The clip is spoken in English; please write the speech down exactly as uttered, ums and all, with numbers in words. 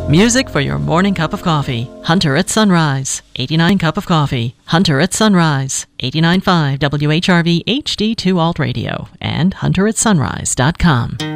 Music for your morning cup of coffee. Hunter at Sunrise. eighty-nine Cup of Coffee. Hunter at Sunrise. eighty-nine point five W H R V H D two Alt Radio. And hunter at sunrise dot com.